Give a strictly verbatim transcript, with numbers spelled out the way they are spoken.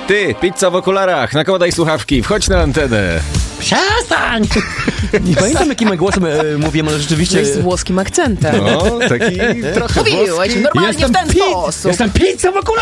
Ty, pizza w okularach, nakładaj słuchawki, wchodź na antenę. Przestań! Nie pamiętam, jakim głosem e, mówiłem, ale rzeczywiście... Z włoskim akcentem. No, taki trochę Mówiłeś włoski. normalnie Jestem w ten pi- sposób. Jestem pizzą w okularach!